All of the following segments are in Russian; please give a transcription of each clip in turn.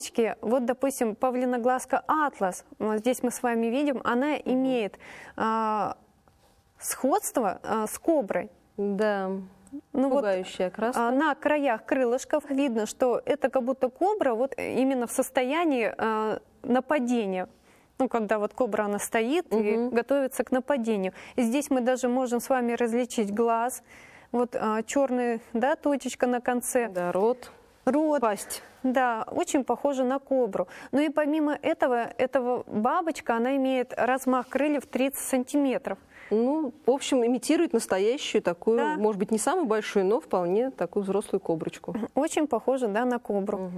Вот, допустим, павлиноглазка атлас, вот здесь мы с вами видим, она имеет сходство с коброй. Да, Ну пугающая вот, краска. на краях крылышков видно, что это как будто кобра вот именно в состоянии нападения. Ну, когда вот кобра, она стоит и готовится к нападению. И здесь мы даже можем с вами различить глаз. Вот черная, да, точечка на конце. Да, рот. Пасть. Да, очень похожа на кобру. Ну и помимо этого бабочка, она имеет размах крыльев 30 сантиметров. Ну, в общем, имитирует настоящую такую, Да. может быть, не самую большую, но вполне такую взрослую коброчку. Очень похожа, да, на кобру.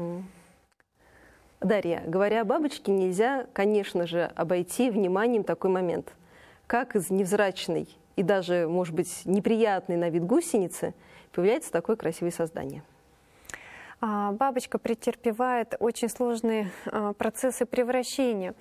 Дарья, говоря о бабочке, нельзя, конечно же, обойти вниманием такой момент. Как из невзрачной и даже, может быть, неприятной на вид гусеницы появляется такое красивое создание? Бабочка претерпевает очень сложные процессы превращения.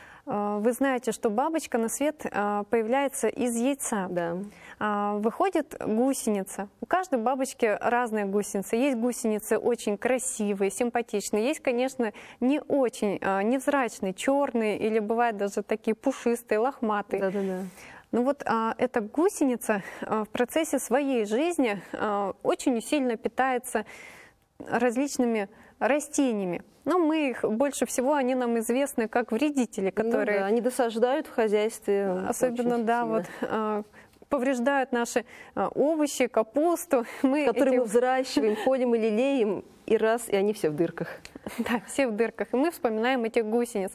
Вы знаете, что бабочка на свет появляется из яйца. Да. Выходит гусеница. У каждой бабочки разные гусеницы. Есть гусеницы очень красивые, симпатичные. Есть, конечно, не очень невзрачные, черные или бывают даже такие пушистые, лохматые. Да-да-да. Ну вот эта гусеница в процессе своей жизни очень сильно питается различными растениями. Но мы их, больше всего они нам известны как вредители, которые... Ну, да, они досаждают в хозяйстве. Особенно, да, вот повреждают наши овощи, капусту. Которые мы взращиваем, ходим и лелеем, и они все в дырках. Да, все в дырках. И мы вспоминаем этих гусениц.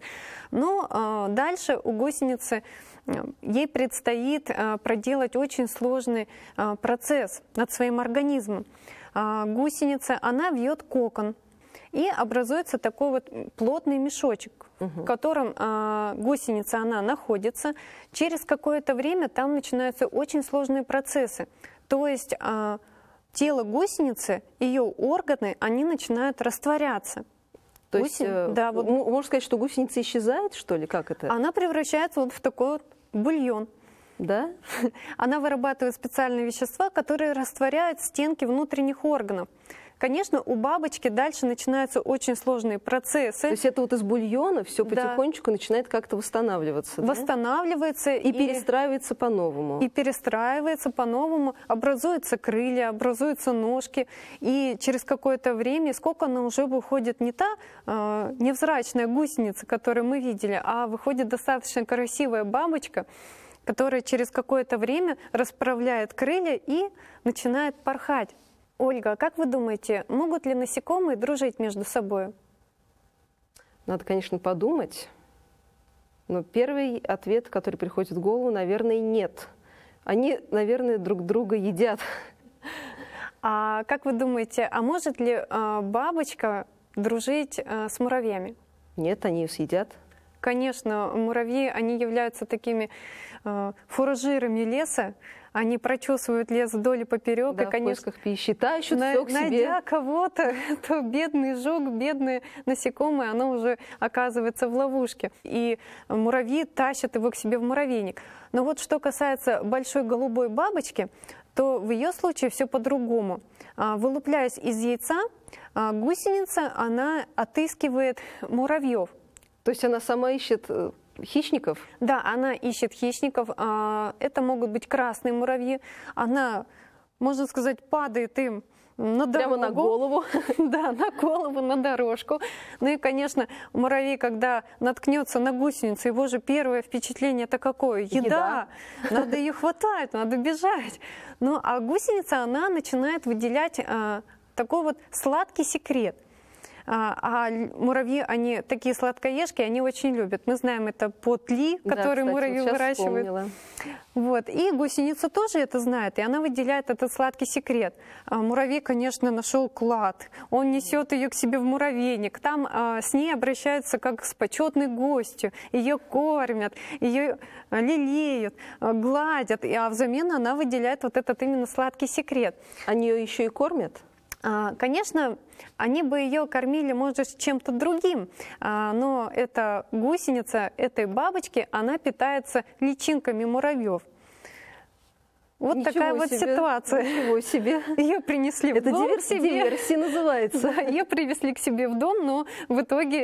Но дальше у гусеницы ей предстоит проделать очень сложный процесс над своим организмом. Гусеница, она вьет кокон, и образуется такой вот плотный мешочек, в котором гусеница, она находится. Через какое-то время там начинаются очень сложные процессы. То есть тело гусеницы, ее органы, они начинают растворяться. То есть, да, вот... можно сказать, что гусеница исчезает, что ли? Как это? Она превращается вот в такой вот бульон. Да? Она вырабатывает специальные вещества, которые растворяют стенки внутренних органов. Конечно, у бабочки дальше начинаются очень сложные процессы. То есть это вот из бульона все потихонечку начинает как-то восстанавливаться, да? Восстанавливается. И перестраивается по-новому. И перестраивается по-новому. Образуются крылья, образуются ножки. И через какое-то время, сколько она уже выходит не та невзрачная гусеница, которую мы видели, а выходит достаточно красивая бабочка, которая через какое-то время расправляет крылья и начинает порхать. Ольга, как вы думаете, могут ли насекомые дружить между собой? Надо, конечно, подумать. Но первый ответ, который приходит в голову, наверное, нет. Они, наверное, друг друга едят. А как вы думаете, а может ли бабочка дружить с муравьями? Нет, они ее съедят. Конечно, муравьи, они являются такими фуражирами леса. Они прочесывают лес вдоль и поперек. Да, и, конечно, в поисках пищи, тащат все к себе. Найдя кого-то, то бедный жук, бедные насекомые, оно уже оказывается в ловушке. И муравьи тащат его к себе в муравейник. Но вот что касается большой голубой бабочки, то в ее случае все по-другому. Вылупляясь из яйца, гусеница, она отыскивает муравьев. То есть она сама ищет хищников? Да, она ищет хищников. Это могут быть красные муравьи. Она, можно сказать, падает им на дорогу. Прямо на голову. Да, на голову, на дорожку. Ну и, конечно, муравей, когда наткнется на гусеницу, его же первое впечатление это какое? Еда. Надо ее хватать, надо бежать. Ну а гусеница, она начинает выделять такой вот сладкий секрет. А муравьи, они такие сладкоежки, они очень любят. Мы знаем, это потли, который муравьи выращивают. Вот. И гусеница тоже это знает, и она выделяет этот сладкий секрет. Муравей, конечно, нашел клад. Он несет ее к себе в муравейник. Там с ней обращаются как с почетной гостью. Ее кормят, ее лелеют, гладят. А взамен она выделяет вот этот именно сладкий секрет. Они ее еще и кормят? Конечно, они бы ее кормили, может, чем-то другим, но эта гусеница, этой бабочки, она питается личинками муравьев. Вот такая вот ситуация. Ничего себе. Ее принесли в дом к себе. Диверсия называется. Да, ее привезли к себе в дом, но в итоге